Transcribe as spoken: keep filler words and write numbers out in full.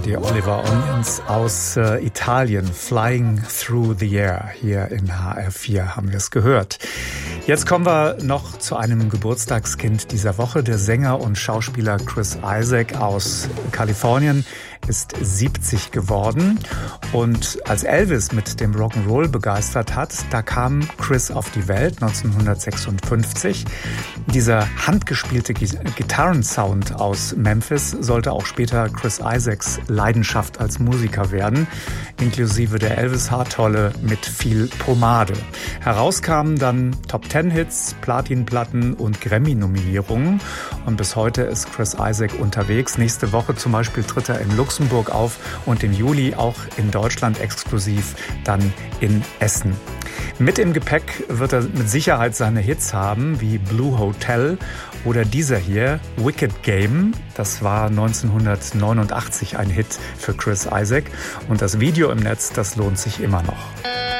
die Oliver Onions aus äh, Italien, Flying Through the Air. Hier in H R vier haben wir es gehört. Jetzt kommen wir noch zu einem Geburtstagskind dieser Woche. Der Sänger und Schauspieler Chris Isaak aus Kalifornien ist siebzig geworden. Und als Elvis mit dem Rock'n'Roll begeistert hat, da kam Chris auf die Welt neunzehnhundertsechsundfünfzig. Dieser handgespielte Gitarrensound aus Memphis sollte auch später Chris Isaaks Leidenschaft als Musiker werden, inklusive der Elvis-Haartolle mit viel Pomade. Heraus kamen dann Top-Ten-Hits, Platinplatten und Grammy-Nominierungen. Und bis heute ist Chris Isaak unterwegs. Nächste Woche zum Beispiel tritt er in Luxemburg auf und im Juli auch in Deutschland exklusiv, dann in Essen. Mit im Gepäck wird er mit Sicherheit seine Hits haben, wie Blue Hotel oder dieser hier, Wicked Game. Das war neunzehnhundertneunundachtzig ein Hit für Chris Isaak. Und das Video im Netz, das lohnt sich immer noch.